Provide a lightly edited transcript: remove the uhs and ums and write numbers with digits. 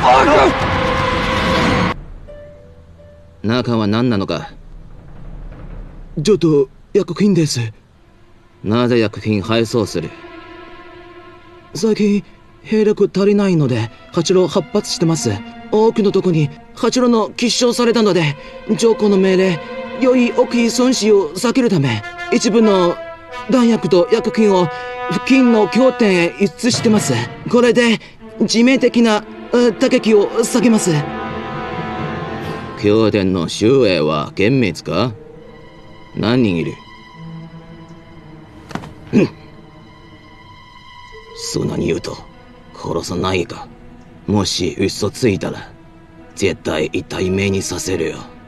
中は何なのか。 ちょっと薬品です。 なぜ薬品配送する？ 最近兵力足りないので八郎発発してます。多くのとこに八郎の吉祥されたので、上皇の命令、良い奥費損失を避けるため、一部の弾薬と薬品を付近の経典へ輸出してます。これで致命的な打撃を避けます。 経典の周囲は厳密か？何人いる？ そんなに言うと殺さないか。もし嘘ついたら絶対痛い目にさせるよ。